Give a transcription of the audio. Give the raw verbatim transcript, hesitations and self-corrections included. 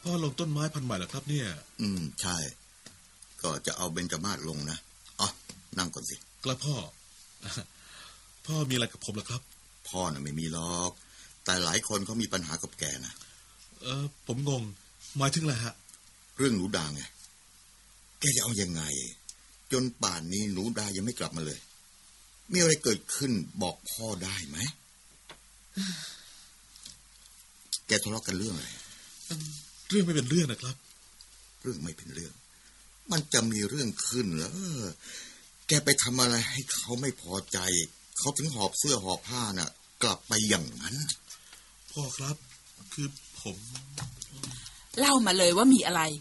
พ่อลงต้นไม้พันธุ์ใหม่เหรอครับเนี่ยอืมใช่ก็จะเอาเบญจมาศลงนะอ๋อนั่งก่อนสิกระพ่อ พ่อมีอะไรกับผมเหรอครับพ่อน่ะไม่มีหรอกแต่หลายคนเขามีปัญหากับแกนะเออผมงงหมายถึงอะไรฮะเรื่องหนูดาไงแกจะเอายังไงจนป่านนี้หนูดายังไม่กลับมาเลยมีอะไรเกิดขึ้นบอกพ่อได้ไหม แกทะเลาะกันเรื่องอะไรเรื่องไม่เป็นเรื่องนะครับเรื่องไม่เป็นเรื่องมันจะมีเรื่องขึ้นเหรอแกไปทำอะไรให้เขาไม่พอใจเขาถึงหอบเสื้อหอบผ้าน่ะกลับไปอย่างนั้นพ่อครับคือผมเล่ามาเลยว่ามีอะไร